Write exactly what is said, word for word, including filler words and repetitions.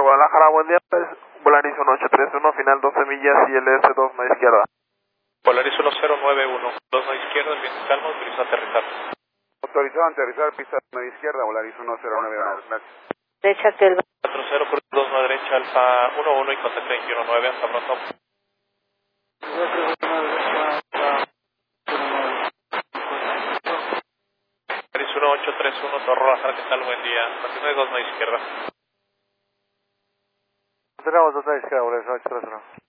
Guadalajara, buen día, pues, Volaris uno ocho tres uno, final doce millas y L S dos no izquierda. Volaris uno cero nueve uno, dos no izquierda, el viento calmo, autoriza aterrizar. Autorizado a aterrizar, pista no izquierda, Volaris uno cero nueve uno, gracias. Derecha que el... cuatro cero, dos no derecha, Alfa uno uno y contacto veintiuno nueve, hasta pronto. Volaris uno ocho tres uno, Torre Guadalajara, ¿qué tal? Buen día. Continúe dos no izquierda. Tenemos dos no izquierda, Volaris uno ocho tres uno.